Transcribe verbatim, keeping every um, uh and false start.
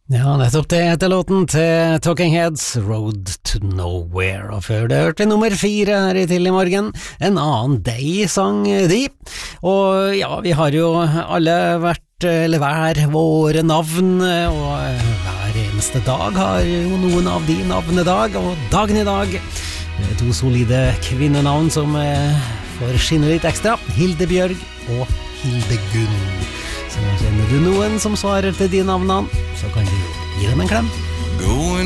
Ja, nettopp det etter låten til Talking Heads, Road to Nowhere, og før det hørte nummer fire her i Tidlig Morgen, En annen deg sang de, og ja, vi har jo alle vært, eller hver våre navn, og hver eneste dag har jo noen av de navnedag, og dagen i dag, to solide kvinnenavn som får skinne litt ekstra, Hilde Bjørg og Hilde Gunn. Så kjenner du noen som svarer til de navnene, så kan du gi dem en klem. Going